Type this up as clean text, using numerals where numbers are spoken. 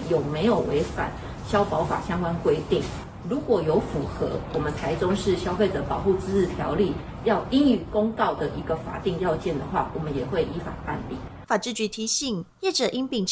有没有违反消保法相关规定。如果有符合我们台中市消费者保护自治条例要应予公告的一个法定要件的话，我们也会依法办理。 法制局提醒，业者应秉持